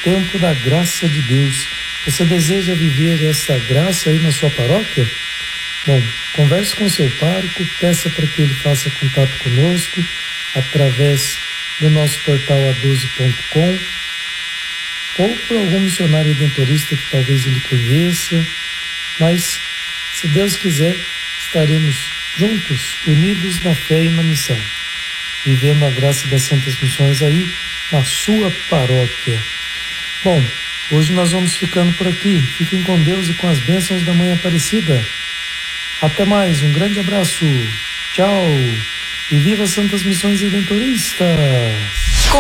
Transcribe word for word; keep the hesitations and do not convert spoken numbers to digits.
tempo da graça de Deus. Você deseja viver essa graça aí na sua paróquia? Bom, converse com seu pároco, peça para que ele faça contato conosco através do nosso portal a doze ponto com ou por algum missionário redentorista que talvez ele conheça, mas se Deus quiser, estaremos juntos, unidos na fé e na missão, vivendo a graça das Santas Missões aí na sua paróquia. Bom, hoje nós vamos ficando por aqui. Fiquem com Deus e com as bênçãos da Mãe Aparecida. Até mais, um grande abraço. Tchau. E viva as Santas Missões Redentoristas.